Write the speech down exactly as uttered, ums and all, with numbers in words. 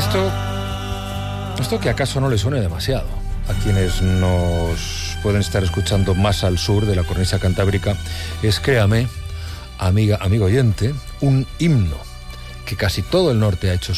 Esto, esto que acaso no le suene demasiado a quienes nos pueden estar escuchando más al sur de la cornisa cantábrica, es, créame, amiga, amigo oyente, un himno que casi todo el norte ha hecho